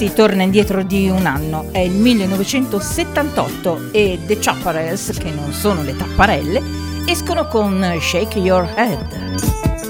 si torna indietro di un anno, è il 1978 e The Chaparrals, che non sono le tapparelle, escono con Shake Your Head.